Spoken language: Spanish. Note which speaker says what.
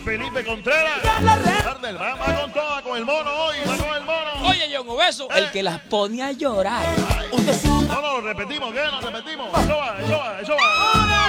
Speaker 1: Felipe Contreras. Tarde, va con toda, con el mono hoy, va con el mono.
Speaker 2: Oye, John Obeso, el que las pone a llorar.
Speaker 1: No, lo repetimos, ¿qué? Lo repetimos. Eso va, eso va, eso va.